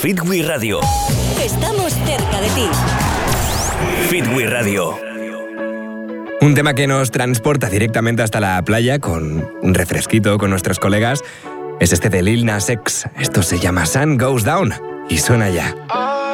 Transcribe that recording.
Fitwi Radio. Estamos cerca de ti. Fitwi Radio. Un tema que nos transporta directamente hasta la playa con un refresquito con nuestros colegas es este de Lil Nas X. Esto se llama Sun Goes Down y suena ya.